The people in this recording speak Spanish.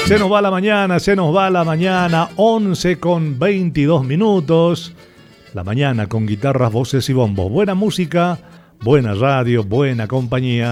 Se nos va la mañana, se nos va la mañana, 11:22. La mañana con guitarras, voces y bombos. Buena música, buena radio, buena compañía.